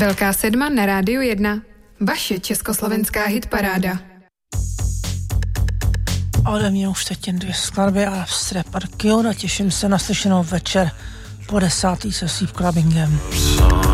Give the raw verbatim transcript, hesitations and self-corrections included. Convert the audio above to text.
Velká sedma na Rádiu jedna. Vaše československá hitparáda. Ode mě už teď jen dvě skladby a vstře Parkion a těším se na slyšenou večer po desátý se Steve Clubbingem.